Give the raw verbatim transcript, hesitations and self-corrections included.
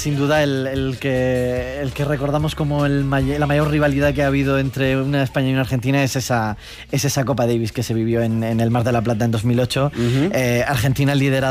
Sin duda el, el, que, el que recordamos como el may- la mayor rivalidad que ha habido entre una España y una Argentina es esa, es esa Copa Davis que se vivió en, en el Mar de la Plata en dos mil ocho. Uh-huh. eh, Argentina lidera